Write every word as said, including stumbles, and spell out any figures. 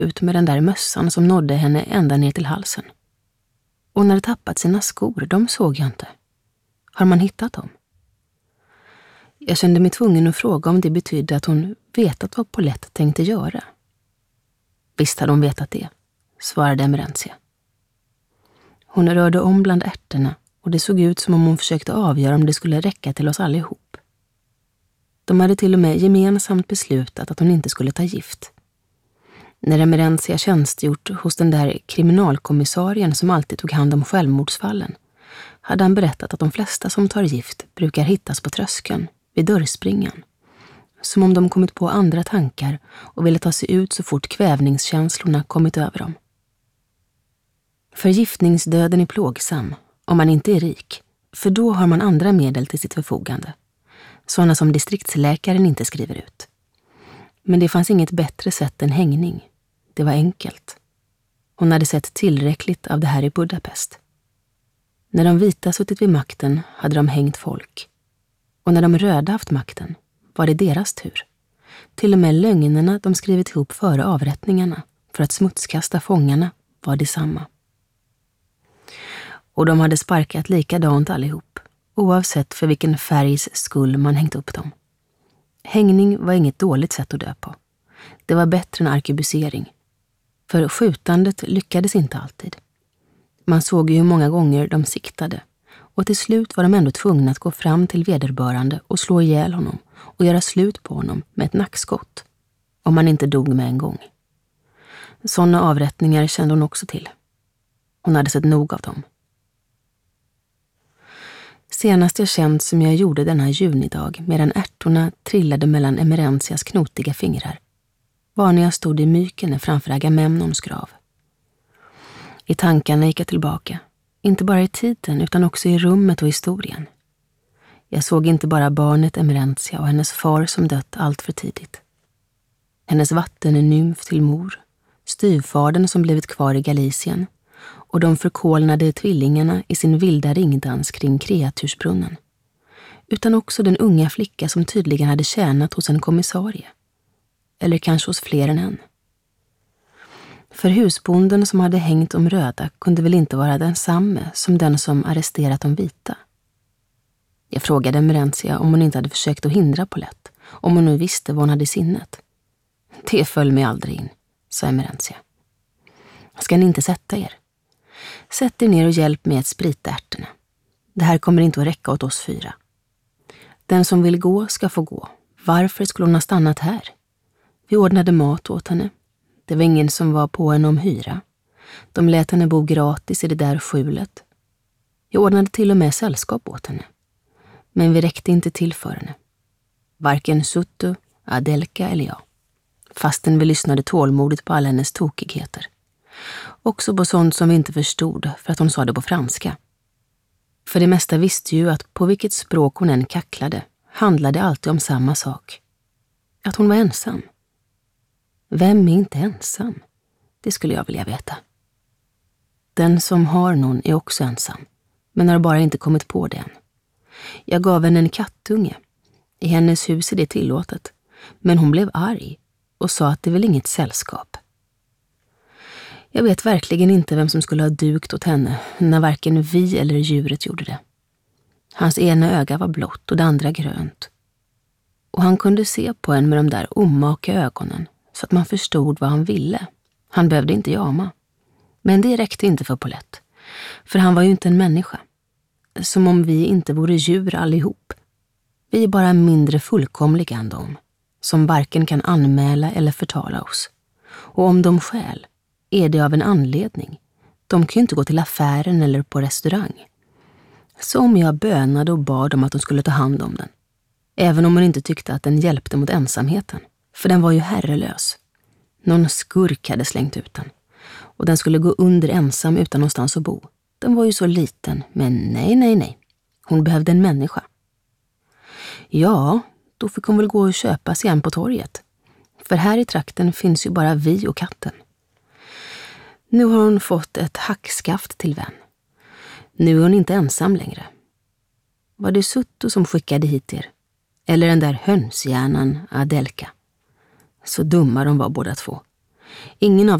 ut med den där mössan som nådde henne ända ner till halsen. Och när hade tappat sina skor, de såg jag inte. Har man hittat dem? Jag kände mig tvungen att fråga om det betydde att hon vetat vad Paulette tänkte göra. Visst hade hon vetat det, svarade Emerentia. Hon rörde om bland ärtorna och det såg ut som om hon försökte avgöra om det skulle räcka till oss allihop. De hade till och med gemensamt beslutat att hon inte skulle ta gift. När Emerentia tjänstgjort hos den där kriminalkommissarien som alltid tog hand om självmordsfallen hade han berättat att de flesta som tar gift brukar hittas på tröskeln, vid dörrspringan. Som om de kommit på andra tankar och ville ta sig ut så fort kvävningskänslorna kommit över dem. Förgiftningsdöden är plågsam om man inte är rik, för då har man andra medel till sitt förfogande. Sådana som distriktsläkaren inte skriver ut. Men det fanns inget bättre sätt än hängning. Det var enkelt. Hon hade sett tillräckligt av det här i Budapest. När de vita suttit vid makten hade de hängt folk. Och när de röda haft makten var det deras tur. Till och med lögnerna de skrivit ihop före avrättningarna för att smutskasta fångarna var detsamma. Och de hade sparkat likadant allihop, oavsett för vilken färgs skull man hängt upp dem. Hängning var inget dåligt sätt att dö på. Det var bättre än arkebusering. För skjutandet lyckades inte alltid. Man såg ju hur många gånger de siktade. Och till slut var de ändå tvungna att gå fram till vederbörande och slå ihjäl honom och göra slut på honom med ett nackskott. Om man inte dog med en gång. Sådana avrättningar kände hon också till. Hon hade sett nog av dem. Senast jag känt som jag gjorde denna junidag medan ärtorna trillade mellan Emerentias knotiga fingrar var när jag stod i Mykene framför Agamemnons grav. I tankarna gick jag tillbaka, inte bara i tiden utan också i rummet och historien. Jag såg inte bara barnet Emerentia och hennes far som dött allt för tidigt. Hennes vattennymf till mor, styvfadern som blivit kvar i Galicien och de förkolnade tvillingarna i sin vilda ringdans kring kreatursbrunnen. Utan också den unga flicka som tydligen hade tjänat hos en kommissarie. Eller kanske hos fler än en. För husbonden som hade hängt om röda kunde väl inte vara densamme som den som arresterat de vita. Jag frågade Emerentia om hon inte hade försökt att hindra Paulette, om hon nu visste vad hon hade i sinnet. Det föll mig aldrig in, sa Emerentia. Ska ni inte sätta er? Sätt er ner och hjälp med att sprita ärtorna. Det här kommer inte att räcka åt oss fyra. Den som vill gå ska få gå. Varför skulle hon ha stannat här? Vi ordnade mat åt henne. Det var ingen som var på henne om hyra. De lät henne bo gratis i det där skjulet. Jag ordnade till och med sällskap åt henne. Men vi räckte inte till för henne. Varken Suttu, Adelka eller jag. Fastän vi lyssnade tålmodigt på alla hennes tokigheter. Också på sånt som vi inte förstod för att hon sa det på franska. För det mesta visste ju att på vilket språk hon än kacklade handlade det alltid om samma sak. Att hon var ensam. Vem är inte ensam? Det skulle jag vilja veta. Den som har någon är också ensam, men har bara inte kommit på det än. Jag gav henne en kattunge. I hennes hus är det tillåtet, men hon blev arg och sa att det väl inget sällskap. Jag vet verkligen inte vem som skulle ha dukt åt henne när varken vi eller djuret gjorde det. Hans ena öga var blått och det andra grönt. Och han kunde se på en med de där omaka ögonen så att man förstod vad han ville. Han behövde inte jama. Men det räckte inte för Paulette. För han var ju inte en människa. Som om vi inte vore djur allihop. Vi är bara mindre fullkomliga än dem. Som varken kan anmäla eller förtala oss. Och om de skäl är det av en anledning. De kan ju inte gå till affären eller på restaurang. Så om jag bönade och bad om att de skulle ta hand om den. Även om hon inte tyckte att den hjälpte mot ensamheten. För den var ju herrelös. Någon skurk hade slängt ut den. Och den skulle gå under ensam utan någonstans att bo. Den var ju så liten, men nej, nej, nej. Hon behövde en människa. Ja, då fick hon väl gå och köpa sig en på torget. För här i trakten finns ju bara vi och katten. Nu har hon fått ett hackskaft till vän. Nu är hon inte ensam längre. Var det Suttu som skickade hit er? Eller den där hönshjärnan Adelka? Så dumma de var båda två. Ingen av